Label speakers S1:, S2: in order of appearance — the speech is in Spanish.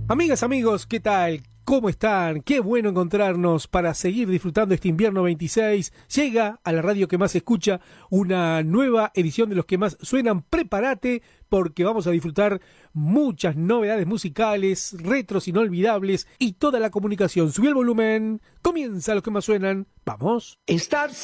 S1: Amigas, amigos, ¿qué tal? ¿Cómo están? Qué bueno encontrarnos para seguir disfrutando este invierno 26. Llega a la radio que más se escucha una nueva edición de Los que más suenan. Prepárate porque vamos a disfrutar muchas novedades musicales, retros inolvidables y toda la comunicación. Subí el volumen, comienza Los que más suenan. ¡Vamos!
S2: Estar